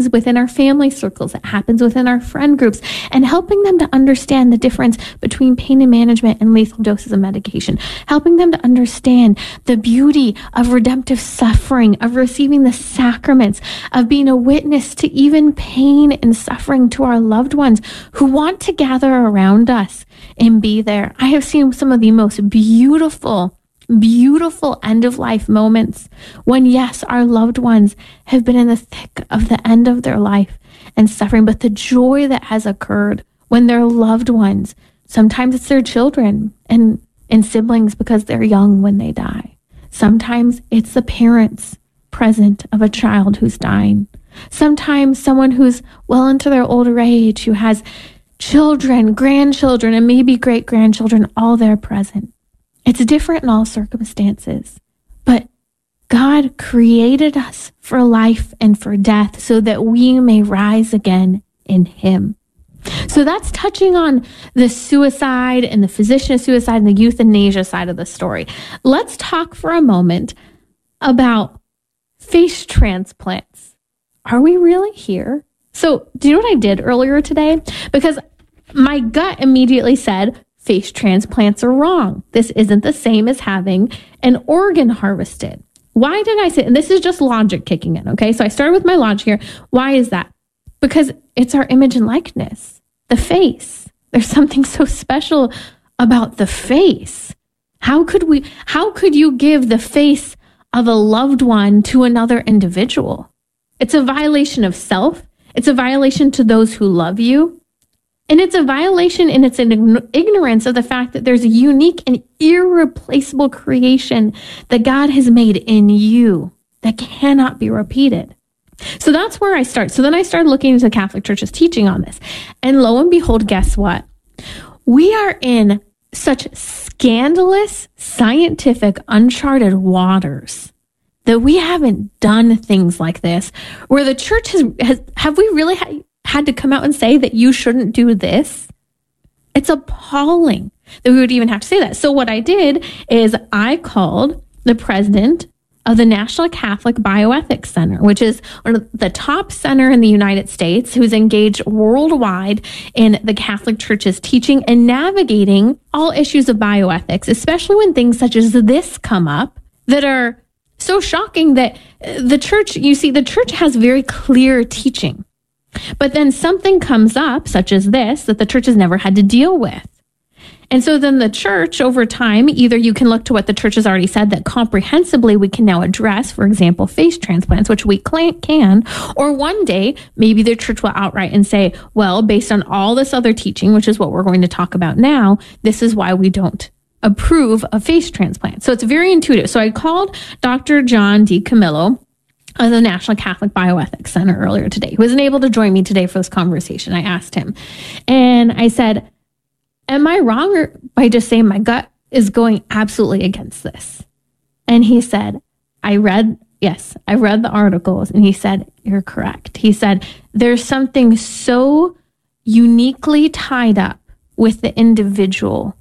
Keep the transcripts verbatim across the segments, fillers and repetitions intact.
within our family circles, it happens within our friend groups, and helping them to understand the difference between pain and management and lethal doses of medication, helping them to understand the beauty of redemptive suffering, of receiving the sacraments, of being a witness to even pain and suffering to our loved ones who want to gather around us and be there. I have seen some of the most beautiful beautiful end-of-life moments when, yes, our loved ones have been in the thick of the end of their life and suffering, but the joy that has occurred when their loved ones, sometimes it's their children and, and siblings because they're young when they die. Sometimes it's the parents present of a child who's dying. Sometimes someone who's well into their older age, who has children, grandchildren, and maybe great-grandchildren, all there present. It's different in all circumstances, but God created us for life and for death so that we may rise again in Him. So that's touching on the suicide and the physician of suicide and the euthanasia side of the story. Let's talk for a moment about face transplants. Are we really here? So do you know what I did earlier today? Because my gut immediately said, face transplants are wrong. This isn't the same as having an organ harvested. Why did I say, and this is just logic kicking in, okay? So I started with my logic here. Why is that? Because it's our image and likeness, the face. There's something so special about the face. How could we, how could you give the face of a loved one to another individual? It's a violation of self. It's a violation to those who love you. And it's a violation in its ignorance of the fact that there's a unique and irreplaceable creation that God has made in you that cannot be repeated. So that's where I start. So then I started looking into the Catholic Church's teaching on this. And lo and behold, guess what? We are in such scandalous, scientific, uncharted waters that we haven't done things like this, where the church has, has have we really had... had to come out and say that you shouldn't do this? It's appalling that we would even have to say that. So what I did is I called the president of the National Catholic Bioethics Center, which is one of the top center in the United States, who's engaged worldwide in the Catholic Church's teaching and navigating all issues of bioethics, especially when things such as this come up that are so shocking that the church, you see, the church has very clear teaching. But then something comes up, such as this, that the church has never had to deal with. And so then the church, over time, either you can look to what the church has already said that comprehensively we can now address, for example, face transplants, which we can, or one day, maybe the church will outright and say, well, based on all this other teaching, which is what we're going to talk about now, this is why we don't approve of face transplants. So it's very intuitive. So I called Doctor John DiCamillo of the National Catholic Bioethics Center earlier today. He wasn't able to join me today for this conversation. I asked him, and I said, am I wrong or by just saying my gut is going absolutely against this? And he said, I read, yes, I read the articles, and he said, you're correct. He said, there's something so uniquely tied up with the individual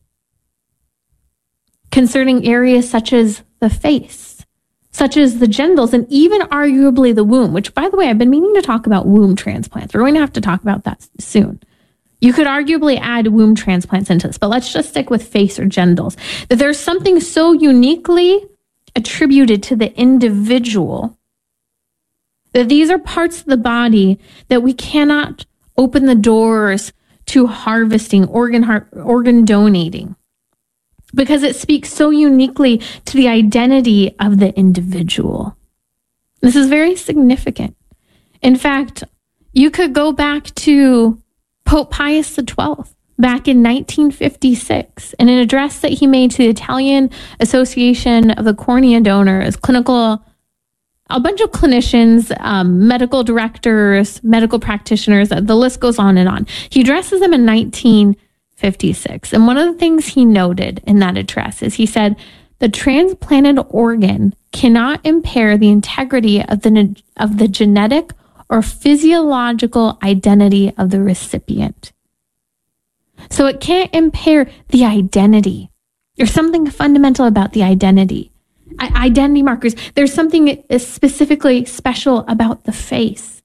concerning areas such as the face, such as the genitals, and even arguably the womb, which, by the way, I've been meaning to talk about womb transplants. We're going to have to talk about that soon. You could arguably add womb transplants into this, but let's just stick with face or genitals. That there's something so uniquely attributed to the individual that these are parts of the body that we cannot open the doors to harvesting, organ har- organ donating, because it speaks so uniquely to the identity of the individual. This is very significant. In fact, you could go back to Pope Pius the twelfth back in nineteen fifty-six in an address that he made to the Italian Association of the Cornea Donors, clinical, a bunch of clinicians, um, medical directors, medical practitioners, the list goes on and on. He addresses them in nineteen fifty-six. And one of the things he noted in that address is he said, the transplanted organ cannot impair the integrity of the, of the genetic or physiological identity of the recipient. So it can't impair the identity. There's something fundamental about the identity. I, identity markers. There's something specifically special about the face.